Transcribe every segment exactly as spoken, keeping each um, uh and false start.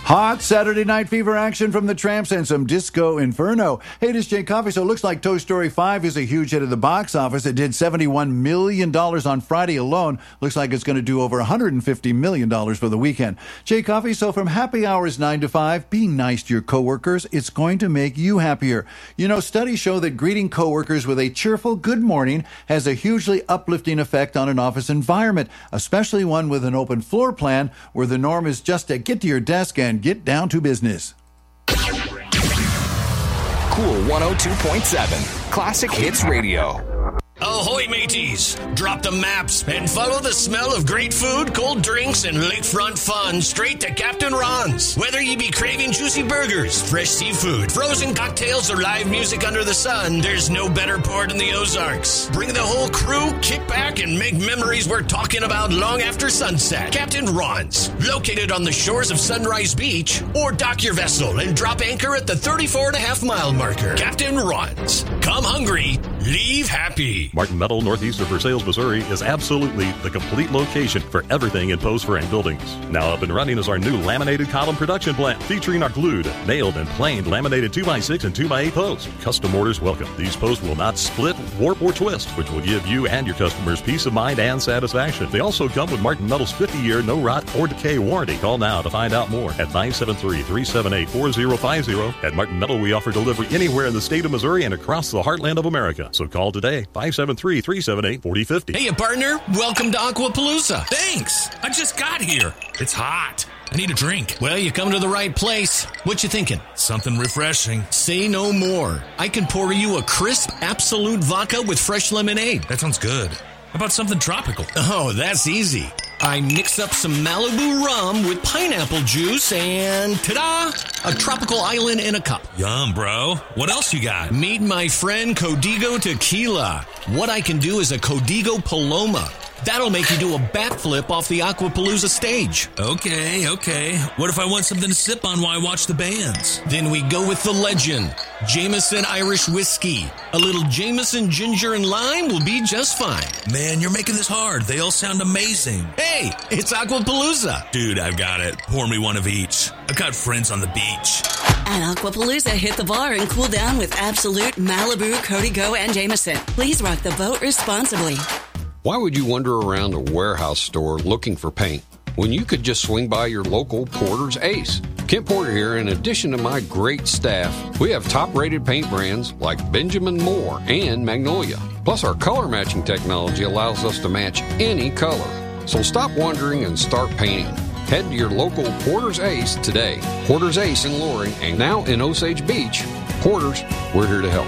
Hot Saturday Night Fever action from the Tramps and some Disco Inferno. Hey, this is Jay Coffey. So it looks like Toy Story five is a huge hit at the box office. It did seventy-one million dollars on Friday alone. Looks like it's going to do over one hundred fifty million dollars for the weekend. Jay Coffey, so from happy hours nine to five, being nice to your coworkers, it's going to make you happier. You know, studies show that greeting coworkers with a cheerful good morning has a hugely uplifting effect on an office environment, especially one with an open floor plan where the norm is just to get to your desk and get down to business. Cool one oh two point seven, Classic Hits Radio. Ahoy, mateys! Drop the maps and follow the smell of great food, cold drinks, and lakefront fun straight to Captain Ron's. Whether you be craving juicy burgers, fresh seafood, frozen cocktails, or live music under the sun, there's no better port in the Ozarks. Bring the whole crew, kick back, and make memories we're talking about long after sunset. Captain Ron's, located on the shores of Sunrise Beach, or dock your vessel and drop anchor at the thirty-four and a half mile marker. Captain Ron's. Come hungry, leave happy. Martin Metal, northeast of Versailles, Missouri, is absolutely the complete location for everything in post frame buildings. Now up and running is our new laminated column production plant, featuring our glued, nailed, and planed laminated two by six and two by eight posts. Custom orders welcome. These posts will not split, warp, or twist, which will give you and your customers peace of mind and satisfaction. They also come with Martin Metal's fifty-year no rot or decay warranty. Call now to find out more at five seven three, three seven eight, four zero five zero. At Martin Metal, we offer delivery anywhere in the state of Missouri and across the heartland of America. So call today, five seven three, three seven eight, four zero five zero. Hey, partner. Welcome to Aquapalooza. Thanks. I just got here. It's hot. I need a drink. Well, you come to the right place. What you thinking? Something refreshing. Say no more. I can pour you a crisp, absolute vodka with fresh lemonade. That sounds good. How about something tropical? Oh, that's easy. I mix up some Malibu rum with pineapple juice and, ta-da, a tropical island in a cup. Yum, bro. What else you got? Meet my friend Codigo Tequila. What I can do is a Codigo Paloma. That'll make you do a backflip off the Aquapalooza stage. Okay, okay. What if I want something to sip on while I watch the bands? Then we go with the legend, Jameson Irish Whiskey. A little Jameson ginger and lime will be just fine. Man, you're making this hard. They all sound amazing. Hey, it's Aquapalooza. Dude, I've got it. Pour me one of each. I've got friends on the beach. At Aquapalooza, hit the bar and cool down with Absolute, Malibu, Codigo, and Jameson. Please rock the boat responsibly. Why would you wander around a warehouse store looking for paint when you could just swing by your local Porter's Ace? Kent Porter here. In addition to my great staff, we have top-rated paint brands like Benjamin Moore and Magnolia. Plus, our color matching technology allows us to match any color. So stop wandering and start painting. Head to your local Porter's Ace today. Porter's Ace in Loring and now in Osage Beach. Porter's, we're here to help.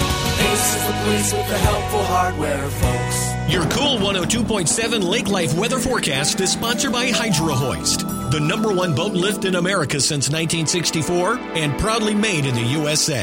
Ace is the place with the helpful hardware, folks. Your cool one oh two point seven Lake Life weather forecast is sponsored by Hydro Hoist, the number one boat lift in America since nineteen sixty-four and proudly made in the U S A.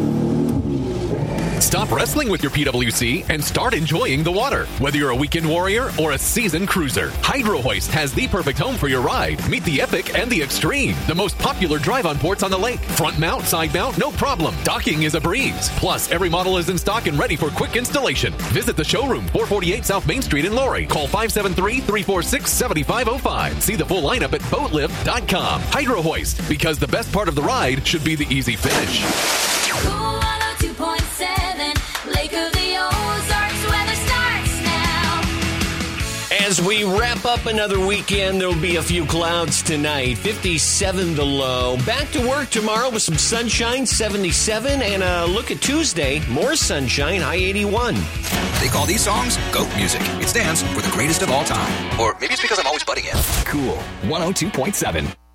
Stop wrestling with your P W C and start enjoying the water. Whether you're a weekend warrior or a seasoned cruiser, Hydro Hoist has the perfect home for your ride. Meet the epic and the extreme. The most popular drive-on ports on the lake. Front mount, side mount, no problem. Docking is a breeze. Plus, every model is in stock and ready for quick installation. Visit the showroom, four forty-eight South Main Street in Laurie. Call five seven three, three four six, seven five zero five. See the full lineup at boat lift dot com. Hydro Hoist, because the best part of the ride should be the easy finish. Cool one oh two point seven, Lake of the Ozarks, weather starts now. As we wrap up another weekend, there'll be a few clouds tonight. fifty-seven the low. Back to work tomorrow with some sunshine, seventy-seven. And a look at Tuesday, more sunshine, high eighty-one. They call these songs goat music. It stands for the greatest of all time. Or maybe it's because I'm always butting in. Cool one oh two point seven.